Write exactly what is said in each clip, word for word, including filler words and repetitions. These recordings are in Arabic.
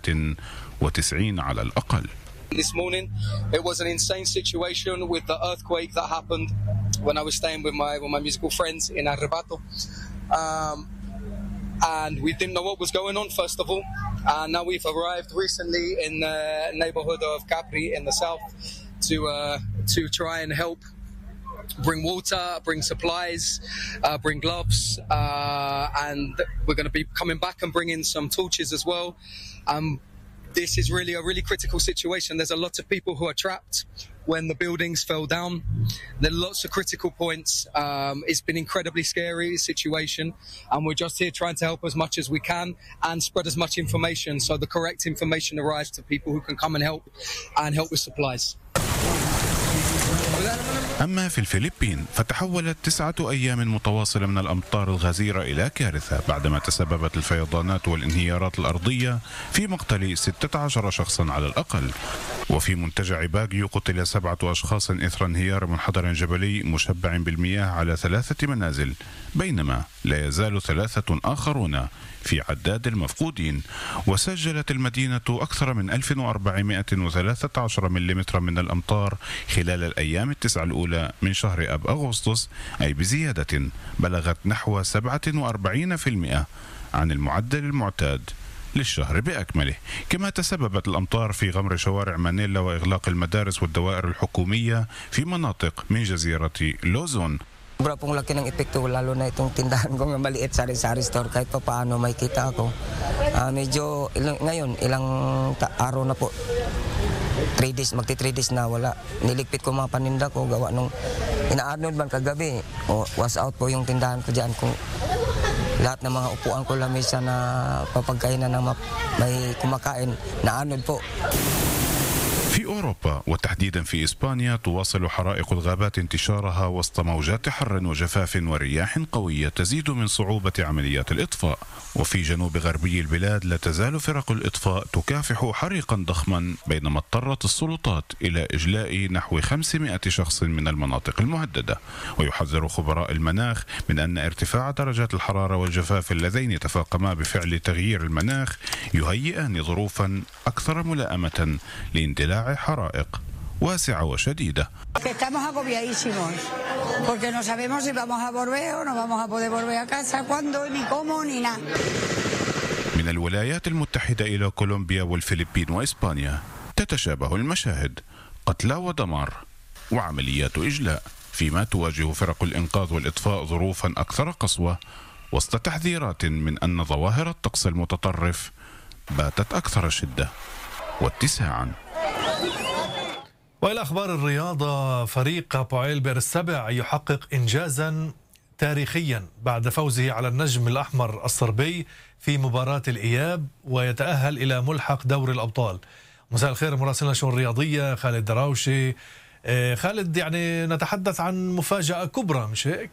وثمانمائة وتسعين على الأقل. This morning, it was an insane situation with the earthquake that happened when I was staying with my with my musical friends in Arrebato, um, and we didn't know what was going on first of all. And now we've arrived recently in the neighborhood of Capri in the south to uh, to try and help bring water, bring supplies, uh, bring gloves, uh, and we're going to be coming back and bringing some torches as well. Um, This is really a really critical situation. There's a lot of people who are trapped when the buildings fell down. There are lots of critical points. Um, it's been incredibly scary situation, and we're just here trying to help as much as we can and spread as much information so the correct information arrives to people who can come and help and help with supplies. أما في الفلبين فتحولت تسعة أيام متواصلة من الأمطار الغزيرة إلى كارثة بعدما تسببت الفيضانات والانهيارات الأرضية في مقتل ستة عشر شخصا على الأقل. وفي منتجع باغيو قتل سبعة أشخاص إثر انهيار منحدر جبلي مشبع بالمياه على ثلاثة منازل، بينما لا يزال ثلاثة آخرون في عداد المفقودين. وسجلت المدينة أكثر من ألف وأربعمائة وثلاثة عشر ملم من الأمطار خلال الأيام التسعة الأولى من شهر أب أغسطس، أي بزيادة بلغت نحو سبعة وأربعين بالمئة عن المعدل المعتاد للشهر بأكمله. كما تسببت الأمطار في غمر شوارع مانيلا وإغلاق المدارس والدوائر الحكومية في مناطق من جزيرة لوزون. Sobra pong laki ng epekto, lalo na itong tindahan ko nga maliit, sari-sari store, kahit pa paano may kita ako. Uh, medyo, ilang, ngayon, ilang ta- araw na po, three days, magti three days na wala. Niligpit ko mga paninda ko, gawa nung ina-Arnold man kagabi. O, was out po yung tindahan ko dyan. Kung lahat ng mga upuan ko lamesa na papagkainan na may kumakain, na-Arnold po. في أوروبا وتحديدا في إسبانيا تواصل حرائق الغابات انتشارها وسط موجات حر وجفاف ورياح قوية تزيد من صعوبة عمليات الإطفاء. وفي جنوب غربي البلاد لا تزال فرق الإطفاء تكافح حريقا ضخما، بينما اضطرت السلطات إلى إجلاء نحو خمسمائة شخص من المناطق المهددة. ويحذر خبراء المناخ من أن ارتفاع درجات الحرارة والجفاف اللذين تفاقما بفعل تغيير المناخ يهيئان ظروفا أكثر ملائمة لاندلاع حرائق واسعة وشديدة. Estamos agobiadísimos porque no sabemos si vamos a volver o no vamos a poder volver a casa, cuándo, ni cómo, ni nada. من الولايات المتحدة إلى كولومبيا والفلبين وإسبانيا تتشابه المشاهد، قتلى ودمار وعمليات إجلاء، فيما تواجه فرق الإنقاذ والإطفاء ظروفا أكثر قسوة وسط تحذيرات من أن ظواهر الطقس المتطرف باتت أكثر شدة واتساعا. وإلى أخبار الرياضة، فريق هابويل بئر السبع يحقق إنجازا تاريخيا بعد فوزه على النجم الأحمر الصربي في مباراة الإياب ويتأهل إلى ملحق دور الأبطال. مساء الخير مراسلنا الشؤون الرياضية خالد دراوشي. خالد، يعني نتحدث عن مفاجأة كبرى مش هيك؟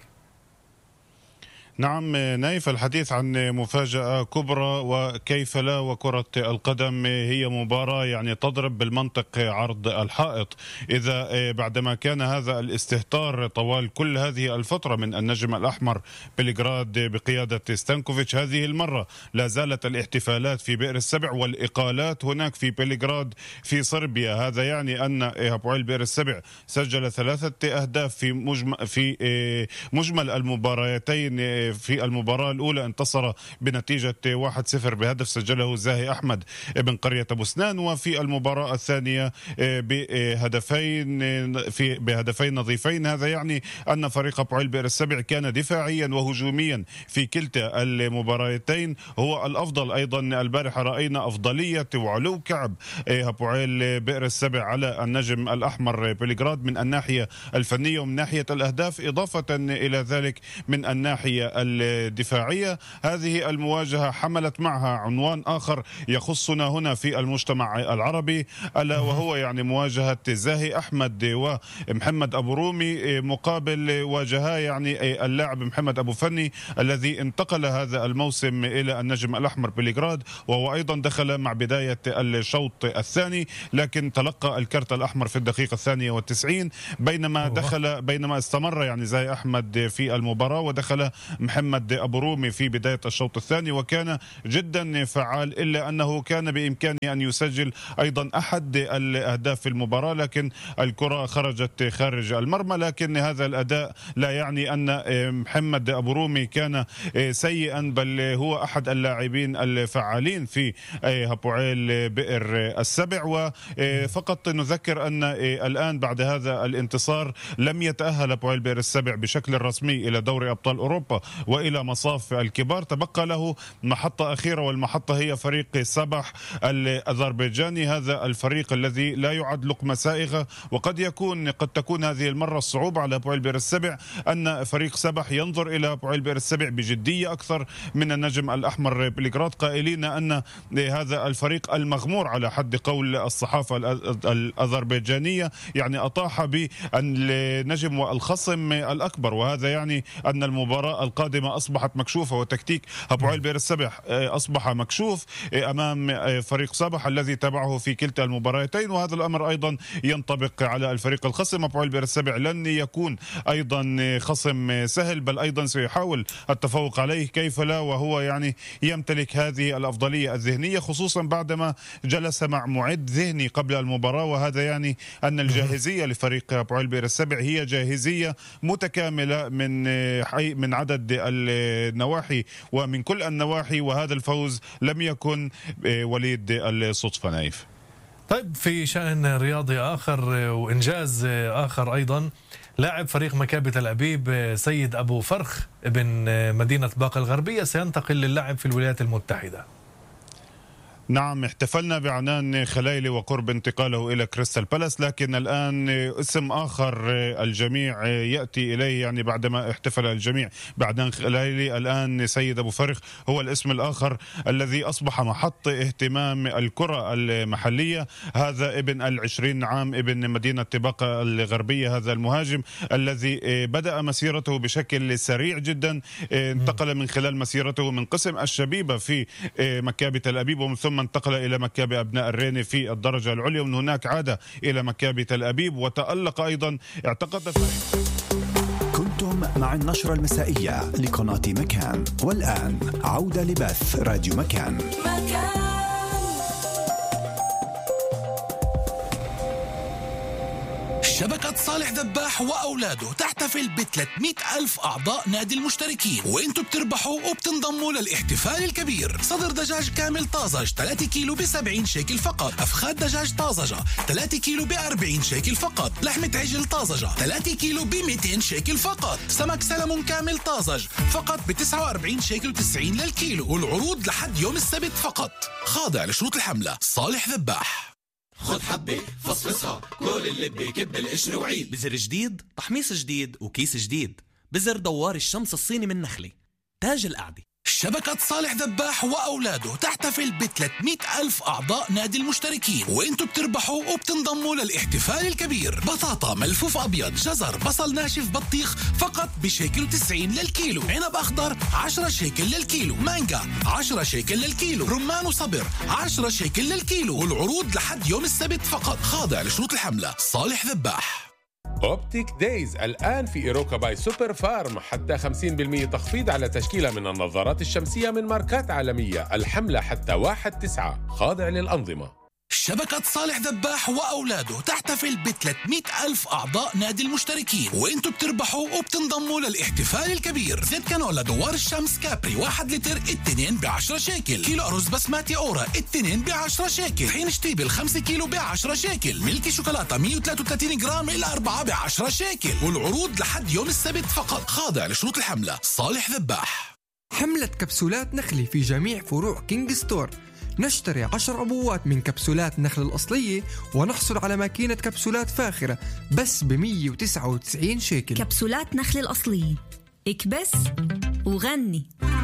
نعم نايف، الحديث عن مفاجأة كبرى وكيف لا، وكرة القدم هي مباراة يعني تضرب بالمنطق عرض الحائط. إذا بعدما كان هذا الاستهتار طوال كل هذه الفترة من النجم الأحمر بلغراد بقيادة ستانكوفيتش، هذه المرة لا زالت الاحتفالات في بئر السبع والإقالات هناك في بلغراد في صربيا. هذا يعني أن هابويل بئر السبع سجل ثلاثة أهداف في مجمل, في مجمل المباراتين. في المباراة الأولى انتصر بنتيجة واحد صفر بهدف سجله زاهي أحمد بن قرية أبو سنان، وفي المباراة الثانية بهدفين في بهدفين نظيفين. هذا يعني أن فريق هابويل بئر السبع كان دفاعيا وهجوميا في كلتا المباراتين هو الأفضل. أيضا البارحة رأينا أفضلية وعلو كعب هابويل بئر السبع على النجم الأحمر بلغراد من الناحية الفنية ومن ناحية الأهداف، إضافة إلى ذلك من الناحية الدفاعية. هذه المواجهة حملت معها عنوان آخر يخصنا هنا في المجتمع العربي، ألا وهو يعني مواجهة زاهي أحمد ومحمد أبو رومي مقابل واجهة يعني اللاعب محمد أبو فني الذي انتقل هذا الموسم إلى النجم الأحمر بلغراد، وهو أيضا دخل مع بداية الشوط الثاني لكن تلقى الكرت الأحمر في الدقيقة الثانية والتسعين، بينما دخل بينما استمر يعني زاهي أحمد في المباراة ودخل محمد أبو رومي في بداية الشوط الثاني وكان جدا فعال، إلا أنه كان بإمكانه أن يسجل أيضا أحد الأهداف في المباراة، لكن الكرة خرجت خارج المرمى. لكن هذا الأداء لا يعني أن محمد أبو رومي كان سيئا، بل هو أحد اللاعبين الفعالين في هابوعيل بئر السبع. وفقط نذكر أن الآن بعد هذا الانتصار لم يتأهل هابوعيل بئر السبع بشكل رسمي إلى دوري أبطال أوروبا وإلى مصاف الكبار. تبقى له محطة أخيرة، والمحطة هي فريق سبح الأذربيجاني. هذا الفريق الذي لا يعد لقمة سائغة، وقد يكون قد تكون هذه المرة الصعوبة على هابوعيل بئر السبع أن فريق سبح ينظر إلى هابوعيل بئر السبع بجدية أكثر من النجم الأحمر بلغراد، قائلين أن هذا الفريق المغمور على حد قول الصحافة الأذربيجانية يعني أطاح بالنجم والخصم الأكبر، وهذا يعني أن المباراة القادمة أصبحت مكشوفة، وتكتيك هابوعيل بئر السبع أصبح مكشوف أمام فريق سبح الذي تبعه في كلتا المباراتين. وهذا الأمر أيضا ينطبق على الفريق الخصم. هابوعيل بئر السبع لن يكون أيضا خصم سهل، بل أيضا سيحاول التفوق عليه كيف لا، وهو يعني يمتلك هذه الأفضلية الذهنية، خصوصا بعدما جلس مع معد ذهني قبل المباراة. وهذا يعني أن الجاهزية لفريق هابوعيل بئر السبع هي جاهزية متكاملة من حي من عدد النواحي ومن كل النواحي، وهذا الفوز لم يكن وليد الصدفة. نايف. طيب، في شأن رياضي آخر وإنجاز آخر أيضا، لاعب فريق مكابي تل أبيب سيد أبو فرخ ابن مدينة باقة الغربية سينتقل للعب في الولايات المتحدة. نعم، احتفلنا بعنان خلايلي وقرب انتقاله إلى كريستال بالاس، لكن الآن اسم آخر الجميع يأتي إليه، يعني بعدما احتفل الجميع بعنان خلايلي الآن سيد أبو فرخ هو الاسم الآخر الذي أصبح محط اهتمام الكرة المحلية. هذا ابن العشرين عام، ابن مدينة باقة الغربية، هذا المهاجم الذي بدأ مسيرته بشكل سريع جدا، انتقل من خلال مسيرته من قسم الشبيبة في مكابي تل أبيب، ومن ثم انتقل إلى مكابي أبناء الريني في الدرجة العليا، ومن هناك عاد إلى مكابي تل أبيب وتألق أيضا. اعتقد كنتم مع النشرة المسائية لقناة مكان، والآن عودة لبث راديو مكان. مكان. شبكة صالح ذباح وأولاده تحتفل ب ثلاثمئة ألف أعضاء نادي المشتركين، وإنتوا بتربحوا وبتنضموا للاحتفال الكبير. صدر دجاج كامل طازج ثلاثة كيلو ب سبعين شيكل فقط، أفخاد دجاج طازجة ثلاثة كيلو ب أربعين شيكل فقط، لحمة عجل طازجة ثلاثة كيلو ب مئتين شيكل فقط، سمك سلمون كامل طازج فقط ب تسعة وأربعين شيكل وتسعين للكيلو، والعروض لحد يوم السبت فقط، خاضع لشروط الحملة. صالح ذباح. خد حبة فصفصها، كل اللي بيكب القشر وعيد. بزر جديد، تحميص جديد، وكيس جديد. بزر دوار الشمس الصيني من نخلة، تاج القعدة. شبكة صالح ذباح وأولاده تحتفل ب ثلاثمئة ألف أعضاء نادي المشتركين، وإنتوا بتربحوا وبتنضموا للاحتفال الكبير. بطاطا ملفوف أبيض، جزر، بصل ناشف، بطيخ فقط بشيكل وتسعين للكيلو، عنب أخضر عشرة شيكل للكيلو، مانجا عشرة شيكل للكيلو، رمان وصبر عشرة شيكل للكيلو، والعروض لحد يوم السبت فقط، خاضع لشروط الحملة. صالح ذباح. أوبتيك دايز الآن في إيروكا باي سوبر فارم، حتى خمسين بالمئة تخفيض على تشكيلة من النظارات الشمسية من ماركات عالمية. الحملة حتى واحد تسعة، خاضع للأنظمة. شبكة صالح ذباح وأولاده تحتفل ب ثلاثمئة ألف أعضاء نادي المشتركين، وإنتوا بتربحوا وبتنضموا للاحتفال الكبير. زيت كانولا دوار الشمس كابري واحد لتر التنين بعشرة شيكل، كيلو أرز بسماتي أورا التنين بعشرة شيكل، طحين شتيبل خمسة كيلو بعشرة شيكل، ملكي شوكولاتة مئة وثلاثة وثلاثين جرام إلى أربعة بعشرة شيكل، والعروض لحد يوم السبت فقط، خاضع لشروط الحملة. صالح ذباح. حملة كبسولات نخلي في جميع فروع كينج ستور. نشتري عشر عبوات من كبسولات نخل الأصلية ونحصل على ماكينة كبسولات فاخرة بس ب مئة وتسعة وتسعين شيكل. كبسولات نخل الأصلية، اكبس وغني.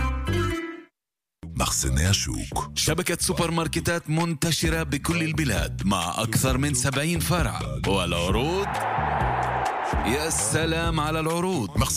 مخزن شوك، شبكة سوبر ماركتات منتشرة بكل البلاد مع أكثر من سبعين فرع، والعروض يا سلام على العروض.